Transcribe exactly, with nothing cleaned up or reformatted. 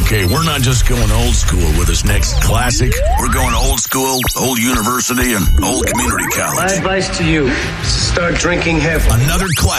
Okay, we're not just going old school with this next classic. We're going old school, old university, and old community college. My advice to you is to start drinking heavily. Another classic.